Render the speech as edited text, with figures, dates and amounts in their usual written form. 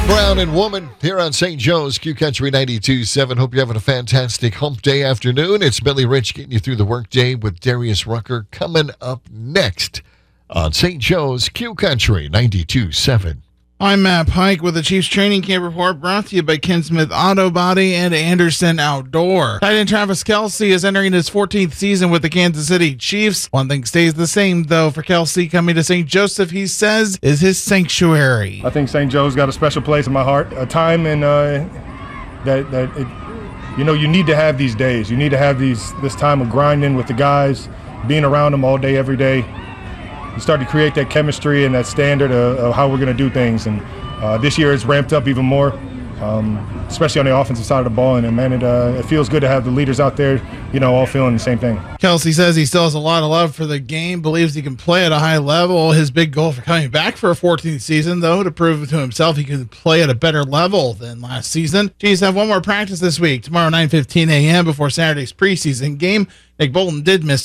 Brown and Woman here on St. Joe's Q Country 92.7. Hope you're having a fantastic hump day afternoon. It's Billy Rich getting you through the workday with Darius Rucker coming up next on St. Joe's Q Country 92.7. I'm Matt Pike with the Chiefs training camp report brought to you by Ken Smith Auto Body and Anderson Outdoor. Tight end Travis Kelce is entering his 14th season with the Kansas City Chiefs. One thing stays the same, though, for Kelce. Coming to St. Joseph, he says, is his sanctuary. I think St. Joe's got a special place in my heart, a time and you need to have these days. You need to have this time of grinding with the guys, being around them all day, every day. You start to create that chemistry and that standard of how we're going to do things. And this year it's ramped up even more, especially on the offensive side of the ball. And, man, it feels good to have the leaders out there, all feeling the same thing. Kelce says he still has a lot of love for the game, believes he can play at a high level. His big goal for coming back for a 14th season, though, to prove to himself he can play at a better level than last season. Chiefs have one more practice this week, tomorrow 9:15 a.m. before Saturday's preseason game. Nick Bolton did miss